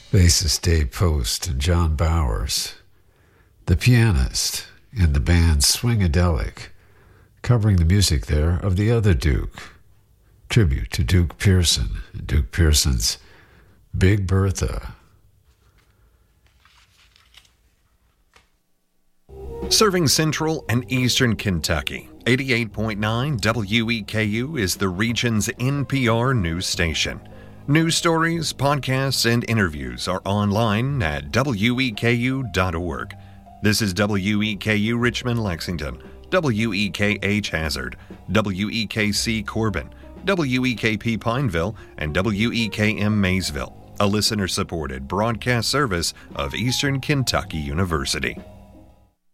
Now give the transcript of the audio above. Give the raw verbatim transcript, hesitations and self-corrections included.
bassist Dave Post and John Bowers, the pianist in the band Swingadelic, covering the music there of The Other Duke, tribute to Duke Pearson and Duke Pearson's Big Bertha. Serving Central and Eastern Kentucky, eighty-eight point nine W E K U is the region's N P R news station. News stories, podcasts, and interviews are online at W E K U dot org. This is W E K U Richmond, Lexington, W E K H Hazard, W E K C Corbin, W E K P Pineville, and W E K M Maysville, a listener-supported broadcast service of Eastern Kentucky University.